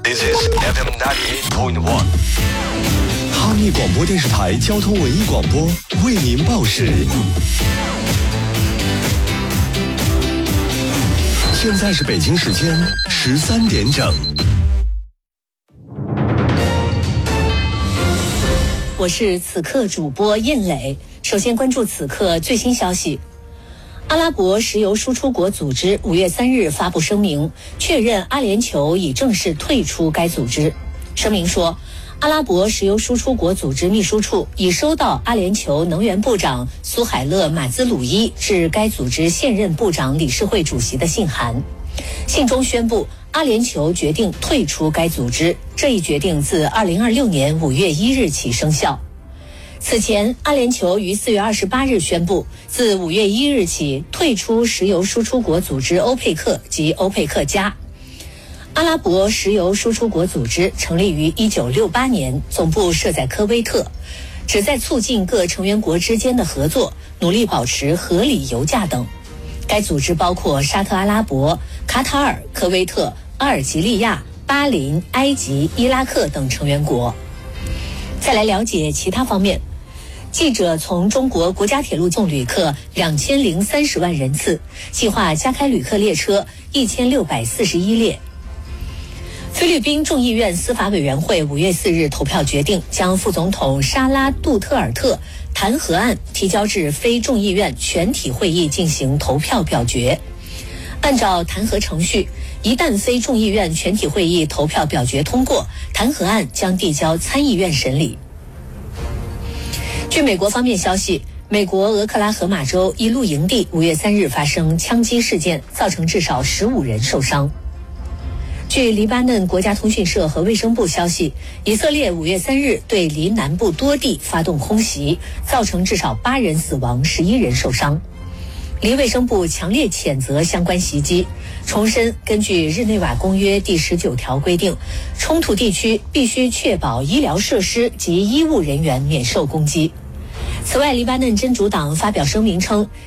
This is FM 98.1。 哈密广播电视台交通文艺广播为您报时。现在是北京时间13点整。 我是此刻主播燕磊。首先关注此刻最新消息。阿拉伯石油输出国组织5月3日发布声明，确认阿联酋已正式退出该组织。声明说，阿拉伯石油输出国组织秘书处已收到阿联酋能源部长苏海勒·马兹鲁伊致该组织现任部长理事会主席的信函。信中宣布，阿联酋决定退出该组织，这一决定自2026年5月1日起生效。此前，阿联酋于4月28日宣布，自5月1日起退出石油输出国组织欧佩克及欧佩克加。阿拉伯石油输出国组织成立于1968年，总部设在科威特，旨在促进各成员国之间的合作，努力保持合理油价等。该组织包括沙特阿拉伯、卡塔尔、科威特、阿尔及利亚、巴林、埃及、伊拉克等成员国。再来了解其他方面。记者从中国国家铁路送旅客2030万人次，计划加开旅客列车1641列。菲律宾众议院司法委员会5月4日投票决定，将副总统沙拉杜特尔特弹劾案提交至非众议院全体会议进行投票表决。按照弹劾程序，一旦非众议院全体会议投票表决通过，弹劾案将递交参议院审理。据美国方面消息，美国俄克拉荷马州一露营地5月3日发生枪击事件，造成至少15人受伤。据黎巴嫩国家通讯社和卫生部消息，以色列5月3日对黎南部多地发动空袭，造成至少8人死亡，11人受伤。黎卫生部强烈谴责相关袭击，重申根据日内瓦公约第19条规定，冲突地区必须确保医疗设施及医务人员免受攻击。此外，黎巴嫩真主党发表声明称，